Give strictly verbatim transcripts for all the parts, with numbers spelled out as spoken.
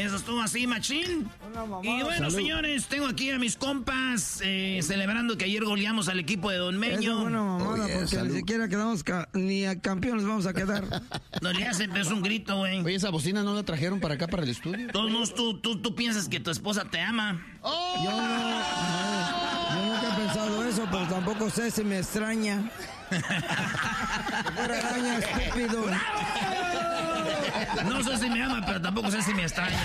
Eso estuvo así, machín. Y bueno, salud. Señores, tengo aquí a mis compas eh, celebrando que ayer goleamos al equipo de Don Meño. Eso es buena mamada, oh, yeah, porque salud. Ni siquiera quedamos ca ni a campeones vamos a quedar. No le hace, pero es un grito, güey. Oye, esa bocina no la trajeron para acá, para el estudio. Todos tú, tú, tú piensas que tu esposa te ama. Oh. Yo no, no, yo nunca he pensado eso, pero tampoco sé si me extraña. Fuera araña, estúpido. No sé si me ama, pero tampoco sé si me extraña.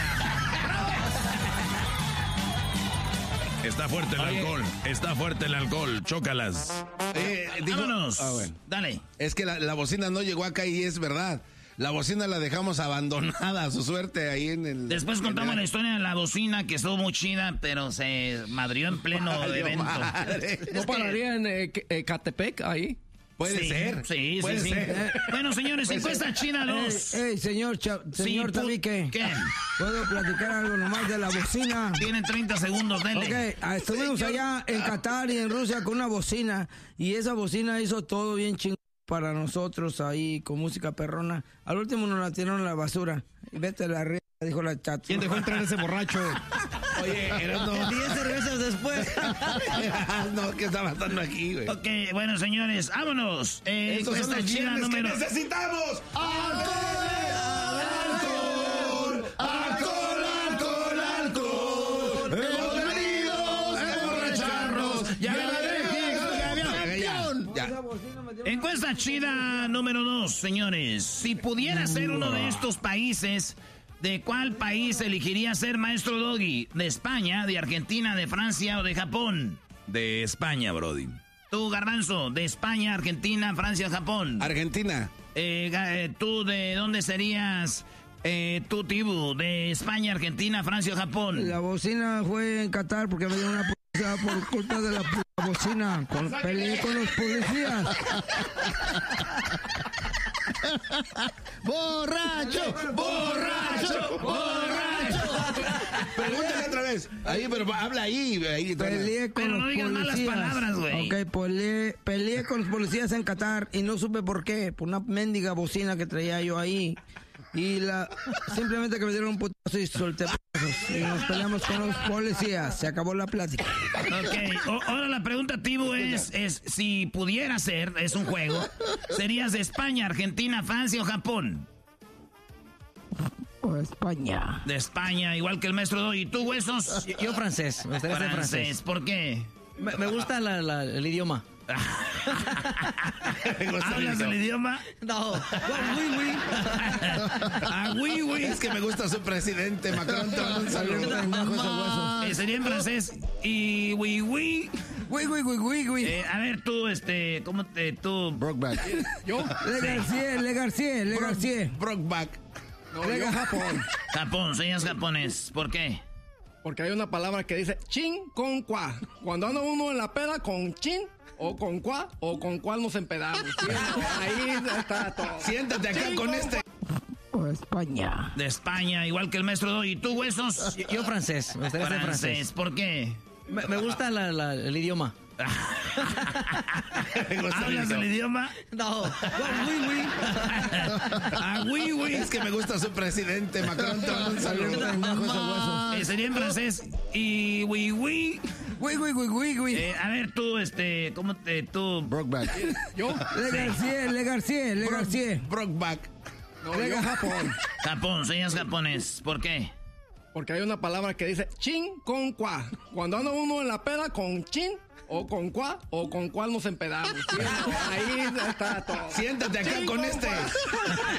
Está fuerte el Oye. alcohol, está fuerte el alcohol, chócalas. Eh, digo, Vámonos, ah, bueno. Dale. Es que la, la bocina no llegó acá y es verdad. La bocina la dejamos abandonada a su suerte ahí en el... Después contamos el... la historia de la bocina, que estuvo muy chida, pero se madrió en pleno Ay, evento. ¿No pararía en eh, eh, Catepec ahí? Puede sí, ser. Sí, puede sí, ser. sí. Bueno, señores, encuesta china dos. Ey, ey señor, señor sí, Tabique. ¿Qué? ¿Puedo platicar algo nomás de la bocina? Tienen treinta segundos, denle. Ok, estuvimos señor. allá en Qatar y en Rusia con una bocina. Y esa bocina hizo todo bien chingón para nosotros ahí con música perrona. Al último nos la tiraron a la basura. Y vete a la ría, dijo la chata. ¿Quién dejó entrar ese borracho? Oye, Erasmo. diez cervezas después. No, ¿qué está pasando aquí, güey? Ok, bueno, señores, vámonos. Eh, Estos son los china número... que necesitamos. ¡Alcohol! ¡Alcohol! ¡Alcohol! ¡Alcohol! ¡Alcohol! ¡Hemos venido a emborracharnos! ¡Ya Encuesta chida número dos, señores. Si pudiera ser uno de estos países, ¿de cuál país elegiría ser maestro Doggy? ¿De España, de Argentina, de Francia o de Japón? De España, Brody. Tú, Garbanzo, de España, Argentina, Francia, Japón. Argentina. Eh, eh, ¿Tú de dónde serías? Eh, tú, Tibu, de España, Argentina, Francia o Japón. La bocina fue en Qatar porque me dieron una p*** por culpa de la p*** bocina. Con, peleé con los policías. ¡Borracho! ¡Borracho! ¡Borracho! Pregúntale otra vez. Ahí, pero habla ahí. ahí peleé con pero los no digas policías. Malas palabras, güey. Ok, peleé, peleé con los policías en Qatar y no supe por qué. Por una mendiga bocina que traía yo ahí. Y la simplemente que me dieron un putazo y solté putazos. Y nos peleamos con los policías. Se acabó la plática. Ok, o, ahora la pregunta, Tibu, es, es si pudiera ser, es un juego, ¿serías de España, Argentina, Francia o Japón? O España. De España, igual que el maestro Doggy. ¿Y tú, Huesos? Yo, yo francés, me gustaría ser francés. francés. ¿Por qué? Me, me gusta la, la, el idioma. ¿Hablas el idioma? No. Oui, oui. Ah, oui, oui. Es que me gusta su presidente, Macron. Te mando un saludo. Eh, sería en francés. Y oui, oui. Oui, oui, oui, oui, oui. Eh, a ver, tú, este, ¿cómo te, tú? Brokeback. ¿Yo? Le García, Le García, Le García. Brokeback. No, yo Japón. Japón, señas japonés. ¿Por qué? Porque hay una palabra que dice chin con cuá. Cuando anda uno en la peda con chin o con cuá o con cuál nos empedamos. Ahí está todo. Siéntate acá chin con este. O España. De España, igual que el maestro Doggy. ¿Y tú, Huesos? Yo, yo francés, me gustaría ser francés. ¿Por qué? Me, me gusta la, la, el idioma. ¿Hablas el idioma? No. Oui, oui. Ah, oui, oui. Es que me gusta su presidente, Macron. Te mando un saludo. Eh, sería en francés. Y oui, oui. Oui, oui, oui, oui, oui. Eh, a ver, tú, este, ¿cómo te, tú? Brokeback. ¿Yo? Le García, Le García, Le García. Brokeback. No, yo Japón. Japón, señas japonés. ¿Por qué? Porque hay una palabra que dice chin con cuá. Cuando anda uno en la peda con chin o con cuá o con cuál nos empedamos. Ahí está todo. Siéntate acá chin con este.